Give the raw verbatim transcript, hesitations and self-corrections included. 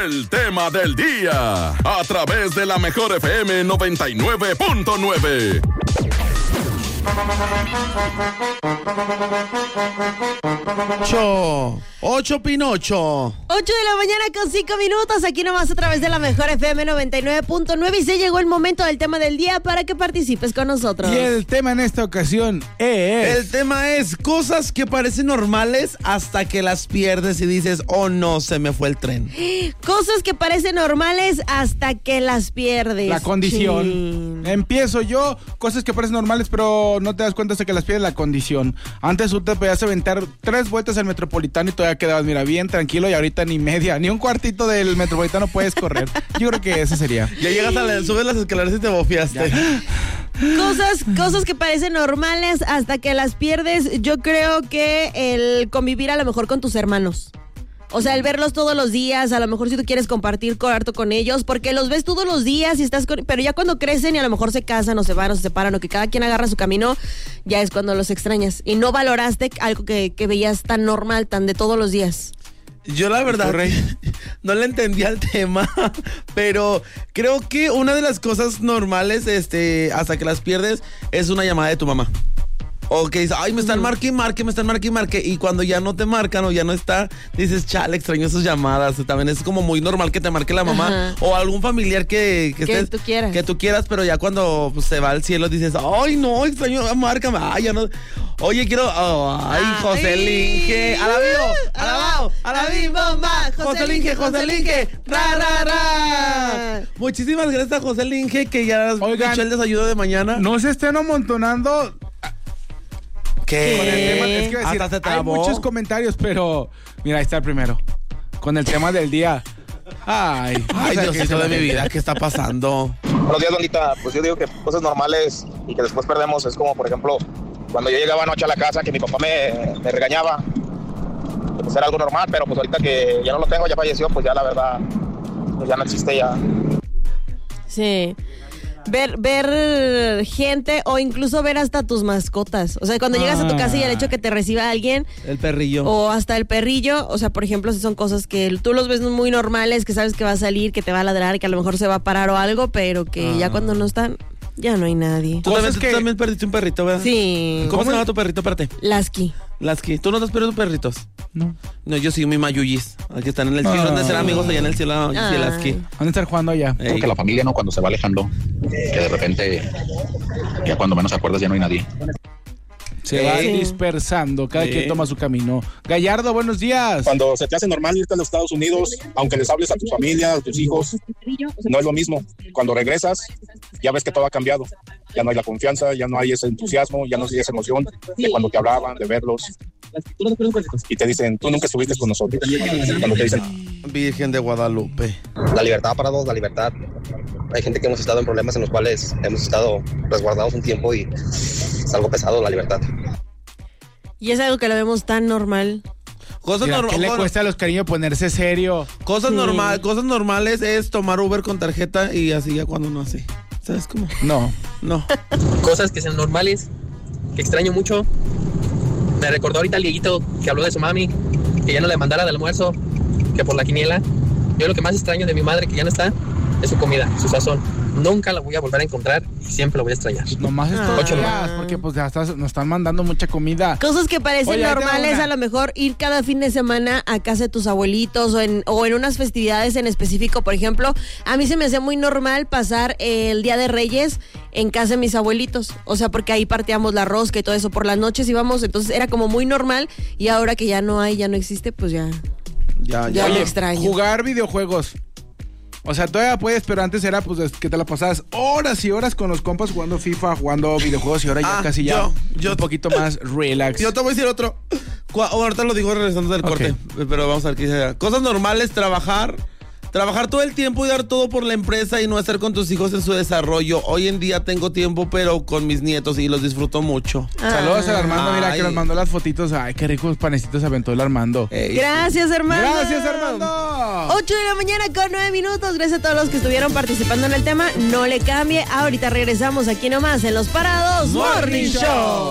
el tema del día, a través de la Mejor F M noventa y nueve punto nueve. Ocho, ocho Pinocho. Ocho de la mañana con cinco minutos, aquí nomás a través de la Mejor F M noventa y nueve punto nueve y se llegó el momento del tema del día para que participes con nosotros. Y el tema en esta ocasión es... El tema es cosas que parecen normales hasta que las pierdes y dices, oh no, se me fue el tren. Cosas que parecen normales hasta que las pierdes. La condición. Chin. Empiezo yo, cosas que parecen normales, pero no te das cuenta hasta que las pierdes, la condición. Antes tú te podías aventar tres vueltas al Metropolitano y todavía quedabas, mira, bien tranquilo, y ahorita ni media, ni un cuartito del Metropolitano puedes correr. Yo creo que eso sería. Ya llegas a la, subes las escaleras y te bofiaste. Cosas, cosas que parecen normales hasta que las pierdes. Yo creo que el convivir a lo mejor con tus hermanos. O sea, el verlos todos los días, a lo mejor si tú quieres compartir cuarto con ellos, porque los ves todos los días y estás con... Pero ya cuando crecen y a lo mejor se casan o se van o se separan o que cada quien agarra su camino, ya es cuando los extrañas. Y no valoraste algo que, que veías tan normal, tan de todos los días. Yo la verdad no le entendía el tema, pero creo que una de las cosas normales, este, hasta que las pierdes, es una llamada de tu mamá. O que dices, ay, me están marque y marque, me están marque y marque. Y cuando ya no te marcan o ya no está, dices, chale, extraño sus llamadas. También es como muy normal que te marque la mamá. Ajá. O algún familiar que, que, que estés, tú quieras. Que tú quieras, pero ya cuando pues, se va al cielo dices, ay, no, extraño, márcame. Ay, ya no. Oye, quiero. Oh, ay, José Linge. Alabío, alabao, alabim, bomba. José Linge, José Linge. Ra, ra, ra. Muchísimas gracias a José Linge que ya Oigan, echó el desayuno de mañana. No se estén amontonando. ¿Qué? Con el tema, es que decir, Hasta se hay trabó. muchos comentarios, pero mira, ahí está el primero. Con el tema del día. Ay, Ay, o sea, Diosito que de mi vida, ¿qué está pasando? Buenos días, Lolita. Pues yo digo que cosas normales y que después perdemos es como, por ejemplo, cuando yo llegaba anoche a la casa que mi papá me, me regañaba, pues era algo normal, pero pues ahorita que ya no lo tengo, ya falleció, pues ya la verdad, pues ya no existe ya. Sí. Ver, ver gente o incluso ver hasta tus mascotas. O sea, cuando ah. llegas a tu casa y el hecho que te reciba alguien. El perrillo. O hasta el perrillo. O sea, por ejemplo, si son cosas que tú los ves muy normales, que sabes que va a salir, que te va a ladrar, que a lo mejor se va a parar o algo, pero que ah. ya cuando no están, ya no hay nadie. Tú, también, que... tú también perdiste un perrito, ¿verdad? Sí. ¿Cómo, ¿Cómo se llama tu perrito? Espérate. Lasky. Lasky. ¿Tú no te has perdido perritos? No. No, yo sí, mi mayuyis. Aquí están en el cielo. Han de ser amigos allá en el cielo. Y el Lasky. Van a estar jugando allá. Creo que la familia, ¿no? Cuando se va alejando, que de repente, ya cuando menos acuerdas, ya no hay nadie. Se va sí. dispersando, cada sí. quien toma su camino. Gallardo, buenos días. Cuando se te hace normal irte a los Estados Unidos, aunque les hables a tu familia, a tus hijos, no es lo mismo. Cuando regresas, ya ves que todo ha cambiado. Ya no hay la confianza, ya no hay ese entusiasmo, ya no hay esa emoción de cuando te hablaban, de verlos. Y te dicen, tú nunca estuviste con nosotros. Cuando te dicen, Virgen de Guadalupe. La libertad para todos, la libertad. Hay gente que hemos estado en problemas en los cuales hemos estado resguardados un tiempo y es algo pesado la libertad. Y es algo que lo vemos tan normal. Cosas normales. ¿Qué le cuesta a los cariños ponerse serio? Cosas, sí. normal, cosas normales es tomar Uber con tarjeta y así ya cuando no hace. ¿Sabes cómo? No. No. Cosas que sean normales, que extraño mucho. Me recordó ahorita el Dieguito que habló de su mami, que ya no le mandara del almuerzo, que por la quiniela. Yo lo que más extraño de mi madre, que ya no está, es su comida, su sazón. Nunca la voy a volver a encontrar y siempre la voy a extrañar. Nomás estos ah. días, porque pues ya estás, nos están mandando mucha comida. Cosas que parecen Oye, normales, a lo mejor ir cada fin de semana a casa de tus abuelitos o en, o en unas festividades en específico. Por ejemplo, a mí se me hacía muy normal pasar el Día de Reyes en casa de mis abuelitos. O sea, porque ahí partíamos la rosca y todo eso. Por las noches íbamos, entonces era como muy normal. Y ahora que ya no hay, ya no existe, pues ya, ya, ya ya. lo Oye, extraño. Jugar videojuegos. O sea, todavía puedes, pero antes era pues que te la pasabas horas y horas con los compas jugando FIFA, jugando videojuegos y ahora ya ah, casi ya yo, yo, un poquito más relax. Yo te voy a decir otro. Ahorita lo digo regresando del okay. corte, pero vamos a ver qué dice. Cosas normales, trabajar. Trabajar todo el tiempo y dar todo por la empresa y no estar con tus hijos en su desarrollo. Hoy en día tengo tiempo, pero con mis nietos y los disfruto mucho. Ah. Saludos al Armando, mira Ay. que nos mandó las fotitos. Ay, qué ricos panecitos aventó el Armando. Ey, Gracias, Armando. Gracias, Armando. ocho de la mañana con nueve minutos. Gracias a todos los que estuvieron participando en el tema. No le cambie. Ahorita regresamos aquí nomás en Los Parados Morning Show.